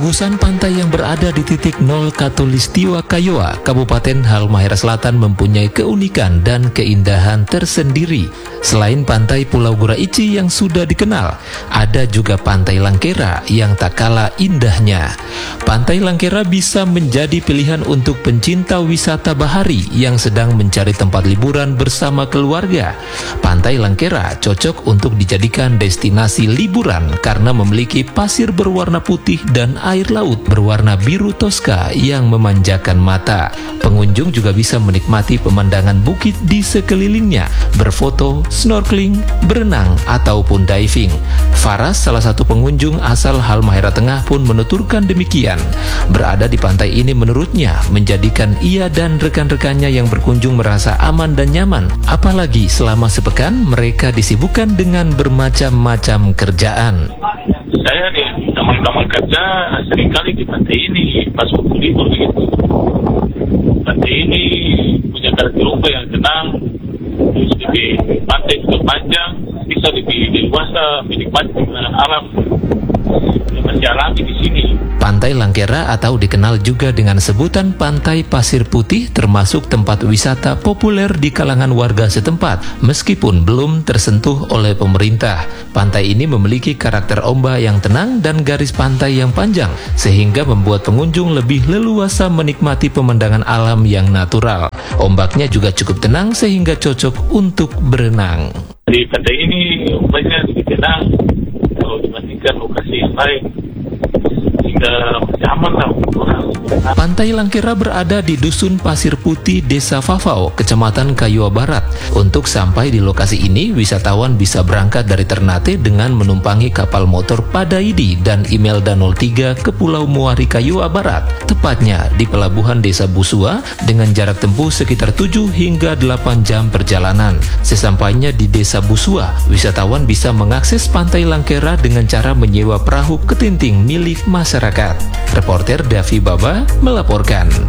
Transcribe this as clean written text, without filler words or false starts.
Gugusan pantai yang berada di titik nol Khatulistiwa Kaiua, Kabupaten Halmahera Selatan mempunyai keunikan dan keindahan tersendiri. Selain pantai Pulau Guraici yang sudah dikenal, ada juga pantai Langkera yang tak kalah indahnya. Pantai Langkera bisa menjadi pilihan untuk pencinta wisata bahari yang sedang mencari tempat liburan bersama keluarga. Pantai Langkera cocok untuk dijadikan destinasi liburan karena memiliki pasir berwarna putih dan air laut berwarna biru toska yang memanjakan mata. Pengunjung juga bisa menikmati pemandangan bukit di sekelilingnya, berfoto, snorkeling, berenang, ataupun diving. Faras, salah satu pengunjung asal Halmahera Tengah, pun menuturkan demikian. Berada di pantai ini menurutnya menjadikan ia dan rekan-rekannya yang berkunjung merasa aman dan nyaman, apalagi selama sepekan mereka disibukkan dengan bermacam-macam kerjaan. Saya di taman-taman kerja seringkali di pantai ini pas waktu libur begitu. Pantai ini punya karakter rupa yang tenang, terus di pantai juga panjang, bisa lebih leluasa menikmati alam yang masih alami di sini. Pantai Langkera atau dikenal juga dengan sebutan Pantai Pasir Putih termasuk tempat wisata populer di kalangan warga setempat meskipun belum tersentuh oleh pemerintah. Pantai ini memiliki karakter ombak yang tenang dan garis pantai yang panjang sehingga membuat pengunjung lebih leluasa menikmati pemandangan alam yang natural. Ombaknya juga cukup tenang sehingga cocok untuk berenang. Di pantai ini ombaknya lebih tenang kalau dibandingkan lokasi yang lain. Pantai Langkera berada di Dusun Pasir Putih, Desa Fafau, Kecamatan Kaiua Barat. Untuk sampai di lokasi ini, wisatawan bisa berangkat dari Ternate dengan menumpangi kapal motor Padaidi dan Imelda 03 ke Pulau Muari, Kaiua Barat, tepatnya di pelabuhan Desa Busua dengan jarak tempuh sekitar 7 hingga 8 jam perjalanan. Sesampainya di Desa Busua, wisatawan bisa mengakses Pantai Langkera dengan cara menyewa perahu ketinting milik masyarakat. Reporter Davi Baba melaporkan.